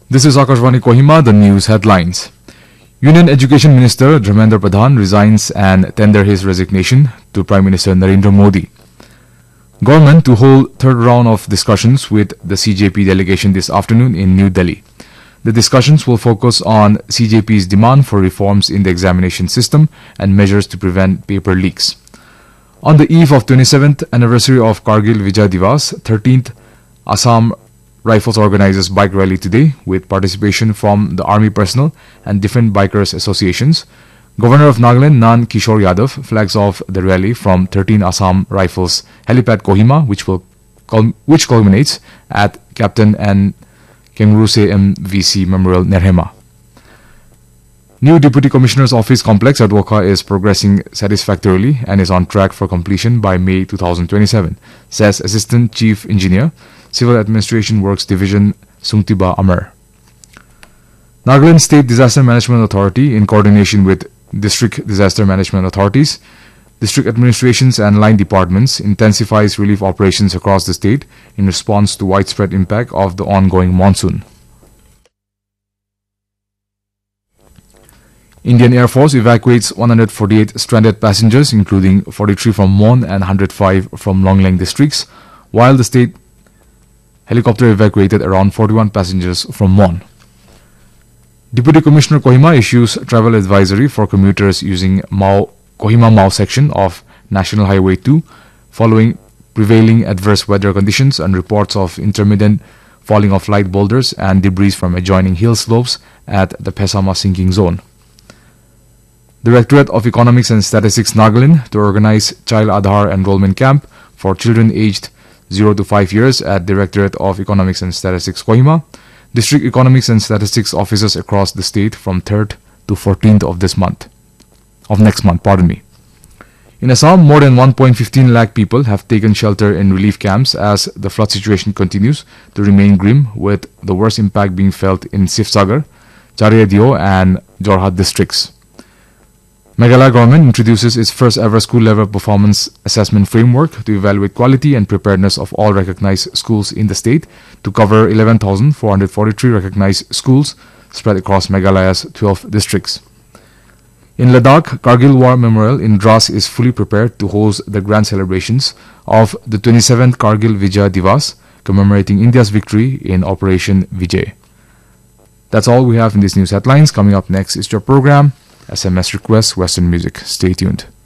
This is Akashvani Kohima, the news headlines. Union Education Minister Dharmendra Pradhan resigns and tender his resignation to Prime Minister Narendra Modi. Government to hold third round of discussions with the CJP delegation this afternoon in New Delhi. The discussions will focus on CJP's demand for reforms in the examination system and measures to prevent paper leaks. On the eve of 27th anniversary of Kargil Vijay Divas, 13th Assam Rifles organizes bike rally today with participation from the army personnel and different bikers associations. Governor of Nagaland Nan Kishore Yadav flags off the rally from 13 Assam Rifles helipad Kohima, which culminates at Captain and Kengruse MVC Memorial Nerhema. New Deputy Commissioner's Office complex at Wokha is progressing satisfactorily and is on track for completion by May 2027, says Assistant Chief Engineer, Civil Administration Works Division Sungtiba Amar. Nagaland State Disaster Management Authority, in coordination with District Disaster Management Authorities, district administrations and line departments, intensifies relief operations across the state in response to widespread impact of the ongoing monsoon. Indian Air Force evacuates 148 stranded passengers, including 43 from Mon and 105 from Longlang districts, while the state helicopter evacuated around 41 passengers from Mon. Deputy Commissioner Kohima issues travel advisory for commuters using Kohima Mao section of National Highway 2 following prevailing adverse weather conditions and reports of intermittent falling of light boulders and debris from adjoining hill slopes at the Pesama sinking zone. Directorate of Economics and Statistics Nagaland to organize Child Aadhaar enrollment camp for children aged 0 to 5 years at Directorate of Economics and Statistics Kohima. District Economics and Statistics offices across the state from 3rd to 14th of next month. In Assam, more than 1.15 lakh people have taken shelter in relief camps as the flood situation continues to remain grim, with the worst impact being felt in Sifsagar, Chariadio and Jorhat districts. Meghalaya government introduces its first ever school level performance assessment framework to evaluate quality and preparedness of all recognized schools in the state to cover 11,443 recognized schools spread across Meghalaya's 12 districts. In Ladakh, Kargil War Memorial in Dras is fully prepared to host the grand celebrations of the 27th Kargil Vijay Divas, commemorating India's victory in Operation Vijay. That's all we have in these news headlines. Coming up next is your program, SMS Request Western Music. Stay tuned.